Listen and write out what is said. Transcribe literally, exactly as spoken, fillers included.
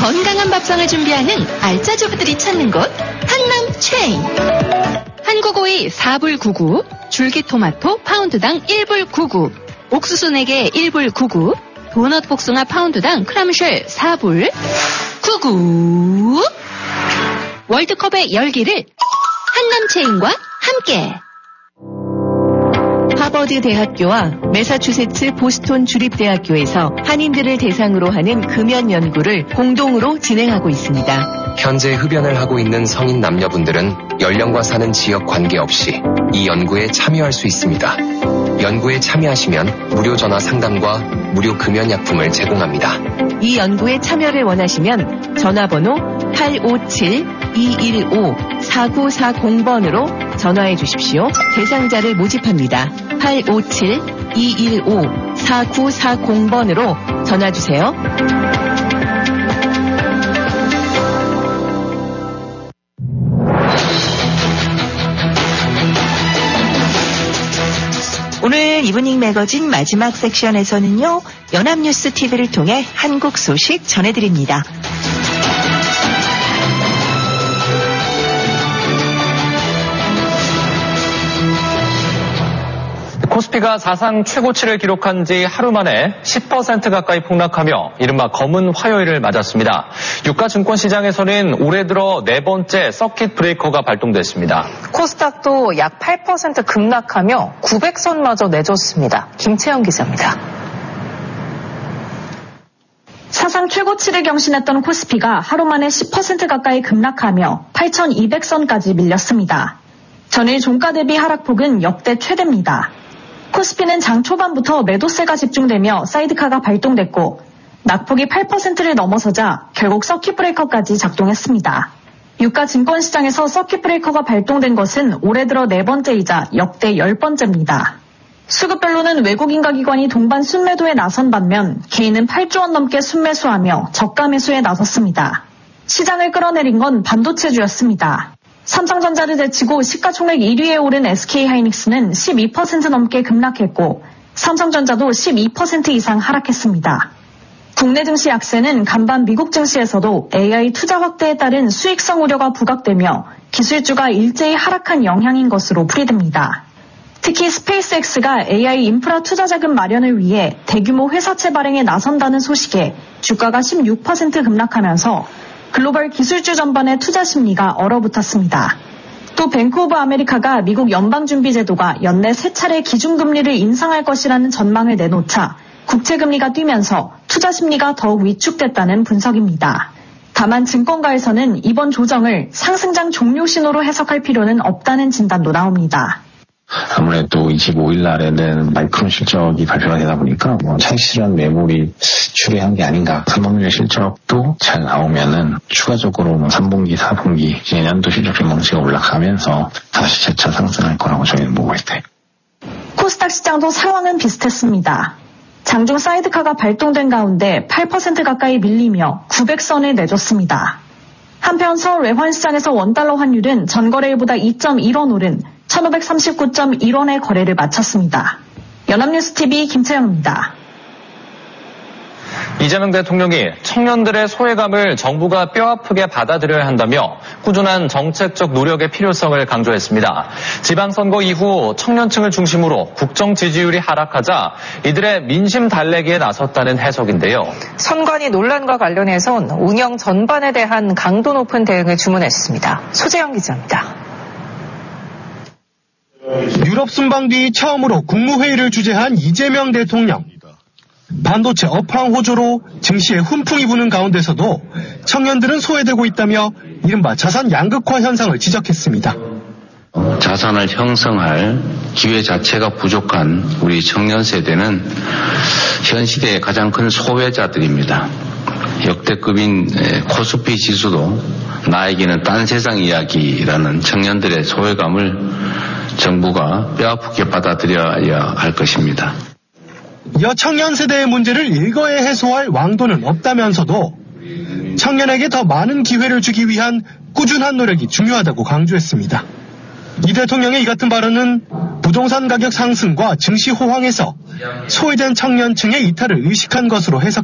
건강한 밥상을 준비하는 알짜주부들이 찾는 곳 한남체인. 한국오이 사 불 구십구, 줄기토마토 파운드당 일 불 구십구, 옥수수네개 일 불 구십구, 도넛 복숭아 파운드당 크람쉘 사 불 구십구. 월드컵의 열기를 한남체인과 함께. 하버드 대학교와 매사추세츠 보스턴 주립대학교에서 한인들을 대상으로 하는 금연 연구를 공동으로 진행하고 있습니다. 현재 흡연을 하고 있는 성인 남녀분들은 연령과 사는 지역 관계없이 이 연구에 참여할 수 있습니다. 연구에 참여하시면 무료 전화 상담과 무료 금연약품을 제공합니다. 이 연구에 참여를 원하시면 전화번호 팔오칠 이일오 사구사공 번으로 전화해 주십시오. 대상자를 모집합니다. 팔오칠 이일오 사구사공 번으로 전화 주세요. 오늘 이브닝 매거진 마지막 섹션에서는요, 연합뉴스 티비를 통해 한국 소식 전해드립니다. 코스피가 사상 최고치를 기록한 지 하루 만에 십 퍼센트 가까이 폭락하며 이른바 검은 화요일을 맞았습니다. 유가 증권 시장에서는 올해 들어 네 번째 서킷 브레이커가 발동됐습니다. 코스닥도 약 팔 퍼센트 급락하며 구백 선마저 내줬습니다. 김채영 기자입니다. 사상 최고치를 경신했던 코스피가 하루 만에 십 퍼센트 가까이 급락하며 팔천이백 선까지 밀렸습니다. 전일 종가 대비 하락폭은 역대 최대입니다. 코스피는 장 초반부터 매도세가 집중되며 사이드카가 발동됐고 낙폭이 팔 퍼센트를 넘어서자 결국 서킷 브레이커까지 작동했습니다. 유가 증권 시장에서 서킷 브레이커가 발동된 것은 올해 들어 네 번째이자 역대 열 번째입니다. 수급별로는 외국인과 기관이 동반 순매도에 나선 반면 개인은 팔조 원 넘게 순매수하며 저가 매수에 나섰습니다. 시장을 끌어내린 건 반도체주였습니다. 삼성전자를 제치고 시가총액 일 위에 오른 에스케이하이닉스는 십이 퍼센트 넘게 급락했고 삼성전자도 십이 퍼센트 이상 하락했습니다. 국내 증시 약세는 간밤 미국 증시에서도 에이아이 투자 확대에 따른 수익성 우려가 부각되며 기술주가 일제히 하락한 영향인 것으로 풀이됩니다. 특히 스페이스X가 에이아이 인프라 투자 자금 마련을 위해 대규모 회사채 발행에 나선다는 소식에 주가가 십육 퍼센트 급락하면서 글로벌 기술주 전반의 투자 심리가 얼어붙었습니다. 또 뱅크 오브 아메리카가 미국 연방준비제도가 연내 세 차례 기준금리를 인상할 것이라는 전망을 내놓자 국채금리가 뛰면서 투자 심리가 더욱 위축됐다는 분석입니다. 다만 증권가에서는 이번 조정을 상승장 종료 신호로 해석할 필요는 없다는 진단도 나옵니다. 아무래도 이십오 일 날에는 마이크론 실적이 발표가 되다 보니까 뭐 착실한 매물이 출회한 게 아닌가. 삼 분기 실적도 잘 나오면은 추가적으로 뭐 삼 분기, 사 분기 내년도 실적 전망치가 올라가면서 다시 재차 상승할 거라고 저희는 보고 있대요. 코스닥 시장도 상황은 비슷했습니다. 장중 사이드카가 발동된 가운데 팔 퍼센트 가까이 밀리며 구백 선을 내줬습니다. 한편 서울 외환시장에서 원달러 환율은 전거래일보다 이 점 일 원 오른 천오백삼십구 점 일 원의 거래를 마쳤습니다. 연합뉴스티비 김채영입니다. 이재명 대통령이 청년들의 소외감을 정부가 뼈아프게 받아들여야 한다며 꾸준한 정책적 노력의 필요성을 강조했습니다. 지방선거 이후 청년층을 중심으로 국정 지지율이 하락하자 이들의 민심 달래기에 나섰다는 해석인데요. 선관위 논란과 관련해선 운영 전반에 대한 강도 높은 대응을 주문했습니다. 소재영 기자입니다. 유럽 순방 뒤 처음으로 국무회의를 주재한 이재명 대통령. 반도체 업황 호조로 증시에 훈풍이 부는 가운데서도 청년들은 소외되고 있다며 이른바 자산 양극화 현상을 지적했습니다. 자산을 형성할 기회 자체가 부족한 우리 청년 세대는 현 시대의 가장 큰 소외자들입니다. 역대급인 코스피 지수도 나에게는 딴 세상 이야기라는 청년들의 소외감을 정부가 뼈아프게 받아들여야 할 것입니다. 이어 청년 세대의 문제를 일거에 해소할 왕도는 없다면서도 청년에게 더 많은 기회를 주기 위한 꾸준한 노력이 중요하다고 강조했습니다. 이 대통령의 이 같은 발언은 부동산 가격 상승과 증시 호황에서 소외된 청년층의 이탈을 의식한 것으로 해석